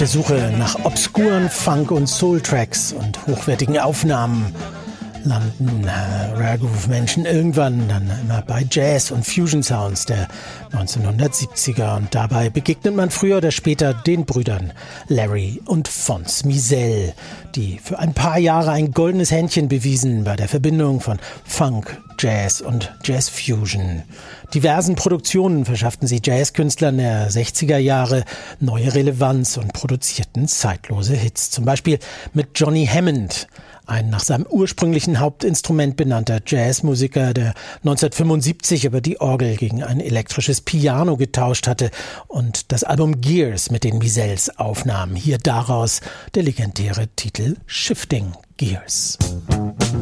der Suche nach obskuren Funk- und Soul-Tracks und hochwertigen Aufnahmen landen Rare Groove Menschen irgendwann dann immer bei Jazz- und Fusion-Sounds der 1970er. Und dabei begegnet man früher oder später den Brüdern Larry und Fonz Mizell, die für ein paar Jahre ein goldenes Händchen bewiesen bei der Verbindung von Funk, Jazz und Jazz-Fusion. Diversen Produktionen verschafften sie Jazzkünstlern der 60er Jahre neue Relevanz und produzierten zeitlose Hits. Zum Beispiel mit Johnny Hammond, ein nach seinem ursprünglichen Hauptinstrument benannter Jazzmusiker, der 1975 aber die Orgel gegen ein elektrisches Piano getauscht hatte und das Album Gears mit den Mizells aufnahm. Hier daraus der legendäre Titel Shifting Gears.